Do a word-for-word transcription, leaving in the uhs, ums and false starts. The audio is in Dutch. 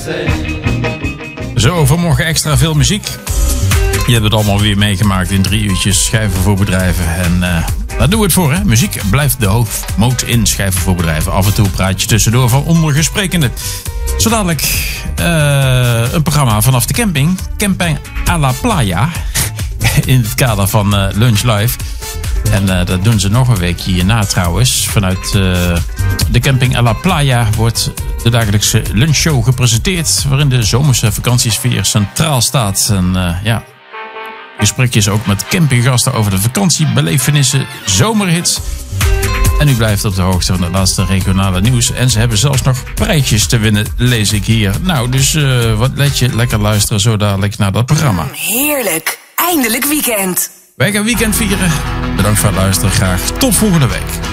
Zo, vanmorgen extra veel muziek. Je hebt het allemaal weer meegemaakt in drie uurtjes schijven voor bedrijven. En uh, daar doen we het voor, hè. Muziek blijft de hoofdmoot in schijven voor bedrijven. Af en toe praat je tussendoor van ondergesprekenden. Zo dadelijk uh, een programma vanaf de camping. Camping à la Playa. In het kader van uh, Lunch Live. En uh, dat doen ze nog een weekje hierna trouwens. Vanuit uh, de camping à la Playa wordt de dagelijkse lunchshow gepresenteerd. Waarin de zomerse vakantiesfeer centraal staat. En uh, ja, gesprekjes ook met campinggasten over de vakantiebelevenissen, zomerhits. En u blijft op de hoogte van het laatste regionale nieuws. En ze hebben zelfs nog prijsjes te winnen, lees ik hier. Nou, dus uh, wat let je lekker luisteren zo dadelijk naar dat programma. Heerlijk, eindelijk weekend. Wij gaan weekend vieren. Bedankt voor het luisteren. Graag tot volgende week.